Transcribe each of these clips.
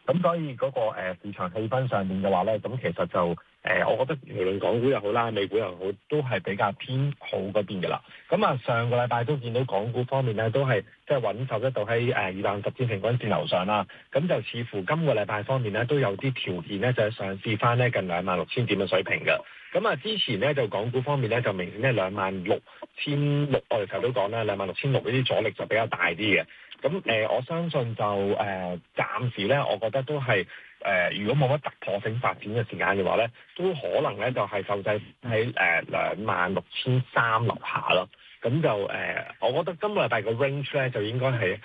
咁所以嗰個市場氣氛上面嘅話咧，咁其實就我覺得無論港股又好啦，美股又好，都係比較偏好嗰邊嘅啦。咁啊，上個禮拜都見到港股方面咧，都係即係穩守得到喺250天平均線樓上啦。咁就似乎今個禮拜方面咧，都有啲條件咧，就係嘗試翻咧近26,000點嘅水平嘅。咁啊，之前咧就港股方面咧就明顯咧26,600，我哋成日都講啦，26,600呢啲阻力就比較大啲嘅。咁我相信就暫時咧，我覺得都係如果冇乜突破性發展嘅時間嘅話咧，都可能咧就係受制喺26,300樓下咯。咁就我覺得今個禮拜個 range 咧就應該係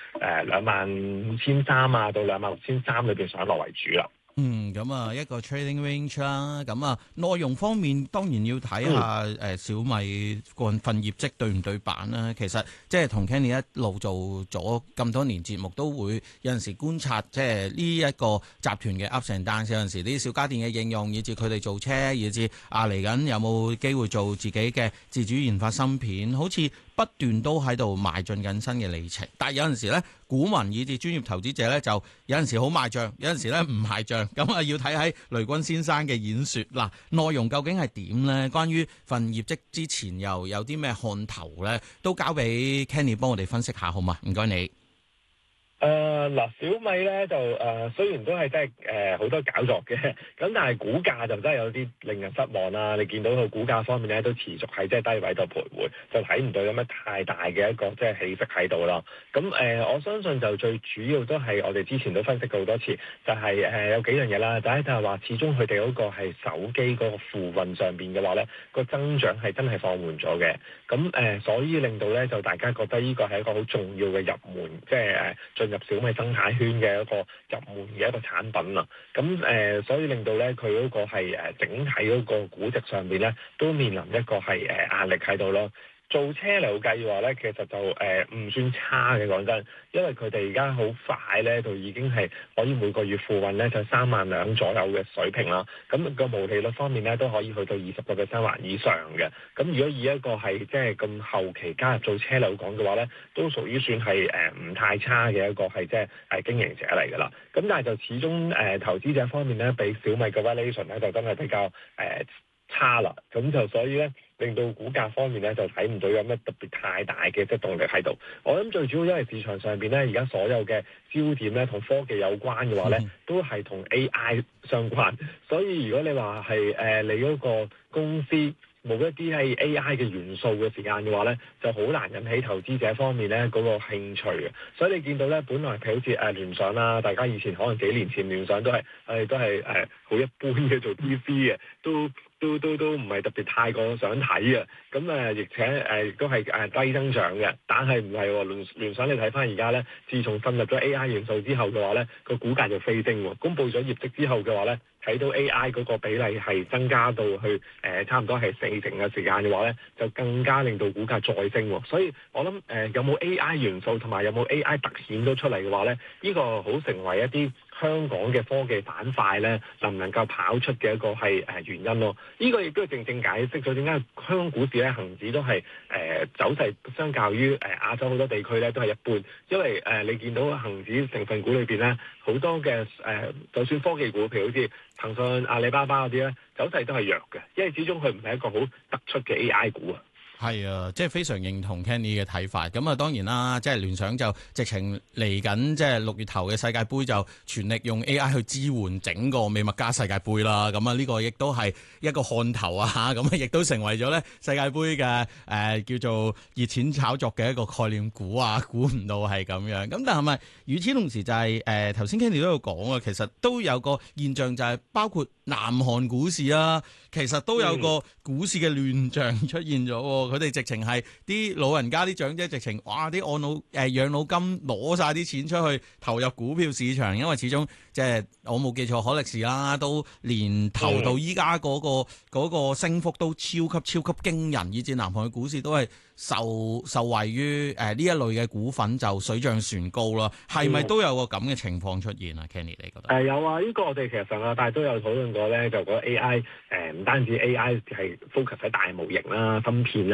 25,300啊到26,300裏邊上落為主啦。 咁啊一個 trading range 啦，咁啊內容方面當然要睇下小米份業績對唔對版啦。其實即係同 Kenny 一路做咗咁多年節目，都會有陣時觀察即係呢一個集團嘅 ups and downs。有陣時啲小家電嘅應用，以至佢哋做車，以至嚟緊有冇機會做自己嘅自主研發芯片，好似不斷都喺度邁進緊新嘅里程。但係有陣時咧，股民以至專業投資者咧，就有陣時好賣帳，有陣時咧唔賣帳。咁啊，要睇喺雷軍先生嘅演說嗱，內容究竟係點咧？關於份業績之前又有啲咩看頭咧？都交俾 Kenny 幫我哋分析下好嘛？唔該你。 小米咧就雖然都係真係好多搞作嘅，咁但係股價就真係有啲令人失望啦。你見到佢股價方面咧都持續係即係低位度徘徊，就睇唔到有咩太大嘅一個即係起色喺度啦。咁我相信就最主要都係我哋之前都分析過好多次，就係有幾樣嘢啦。第一就係話始終佢哋嗰個係手機嗰個付運上邊嘅話咧，個增長係真係放緩咗嘅。咁所以令到咧就大家覺得呢個係一個好重要嘅入門，即係進入小米生態圈嘅一個入門嘅一個產品啦。咁所以令到咧佢嗰個係整體嗰個估值上邊咧都面臨一個係壓力喺度咯。做車嚟計嘅話咧，其實就唔算差嘅，講真，因為佢哋而家好快咧，就已經係可以每個月付運咧就3萬輛左右嘅水平啦。咁個毛利率方面咧都可以去到20%或以上嘅。咁如果以一個係即係咁後期加入做車嚟講嘅話咧，都屬於算係唔太差嘅一個係即係經營者嚟㗎啦。咁但係就始終投資者方面咧，比小米嘅 valuation 咧就真係比較差啦。咁就所以咧，令到股價方面咧就睇唔到有咩特別太大嘅即係動力喺度。我諗最主要因為市場上邊咧而家所有嘅焦點咧同科技有關嘅話咧，都係同 AI 相關。所以如果你話係你嗰個公司冇一啲係 AI 嘅元素嘅時間嘅話咧，就好難引起投資者方面咧嗰個興趣嘅。所以你見到咧，本來譬如好似聯想啦，大家以前可能幾年前聯想都係好一般嘅做 TV 嘅，都唔係特別太過想睇嘅。咁而且都係低增長嘅。但係唔係喎，聯想你睇翻而家咧，自從進入咗 AI 元素之後嘅話咧，個股價就飛升喎。公佈咗業績之後嘅話咧，睇到 AI 嗰個比例係增加到去差唔多係40%嘅時間嘅話咧，就更加令到股價再升喎。所以我諗有冇 AI 元素同埋有冇 AI 突顯都出嚟嘅話咧，呢個好成為一啲香港嘅科技板塊咧，能唔能夠跑出嘅一個係原因咯。呢個亦都係正解釋咗點解香港股市咧恆指都係走勢相較於亞洲好多地區咧都係一般，因為你見到恆指成分股裏邊咧好多嘅就算科技股，譬如好似騰訊、阿里巴巴嗰啲咧，走勢都係弱嘅，因為始終佢唔係一個好突出嘅 AI 股啊。 係啊，即係非常認同 Kenny 嘅睇法。咁啊，當然啦，即係聯想就直情嚟緊，即係6月頭嘅世界盃就全力用 AI 去支援整個美麥加世界盃啦。咁啊，呢個亦都係一個看頭啊，咁啊，亦都成為咗咧世界盃嘅叫做熱錢炒作嘅一個概念股啊。估唔到係咁樣。咁但係咪與此同時就係頭先 Kenny 都有講啊，其實都有個現象就係包括南韓股市啊，其實都有個股市嘅亂象出現咗。佢哋直情係啲老人家啲長者直情哇啲養老金攞晒啲錢出去投入股票市場，因為始終即係我冇記錯海力士啦，都連投到依家嗰個升幅都超級驚人，以至南韓嘅股市都係受惠於呢一類嘅股份就水漲船高啦。係咪都有個咁嘅情況出現啊 Kenny 你覺得？ 有啊，呢個我哋其實上個禮拜都有討論過咧，就個 AI 唔單止 AI 係 focus 喺大模型啦、芯片啊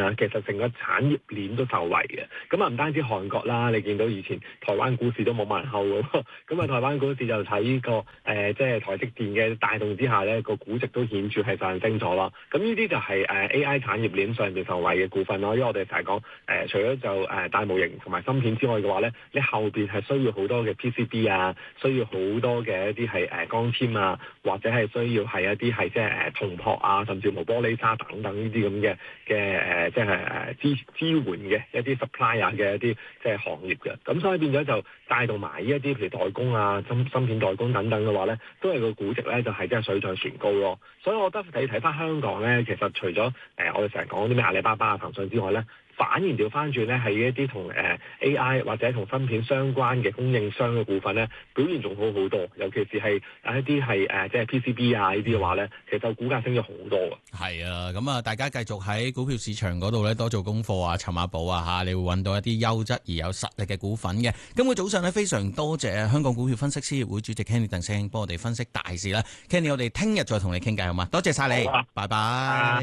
啦，其實成個產業鏈都受惠嘅。咁啊唔單止韓國啦，你見到以前台灣股市都冇乜人候嘅，咁啊台灣股市就睇呢個即係台積電嘅帶動之下咧，個估值都顯著係上升咗啦。咁呢啲就係AI 產業鏈上面受惠嘅股份咯。因為我哋成日講除咗就大模型同埋芯片之外嘅話咧，你後邊係需要好多嘅 PCB 啊，需要好多嘅一啲係鋼纖啊，或者係需要係一啲係即係銅箔啊，甚至乎玻璃砂等等呢啲咁嘅即係支援嘅一啲 supplier 嘅一啲即係行業嘅。咁所以變咗就帶動埋呢一啲譬如代工啊、芯片代工等等嘅話咧，都係個估值咧就係即係水漲船高咯。所以我覺得你睇翻香港咧，其實除咗我哋成日講啲咩阿里巴巴啊、騰訊之外咧，反而調翻轉咧，係一啲同AI 或者同芯片相關嘅供應商嘅股份咧，表現仲好好多。尤其是係一啲係即係 PCB 啊呢啲嘅話咧，其實股價升咗好多㗎。 係啊，咁啊，大家繼續喺股票市場嗰度咧多做功課啊，尋下寶啊嚇，你會揾到一啲優質而有實力嘅股份嘅。今個早上咧，非常多謝香港股票分析師協會主席 Kenny 鄧聲幫我哋分析大市啦。Kenny，我哋聽日再同你傾偈好嘛？多謝晒你，拜拜。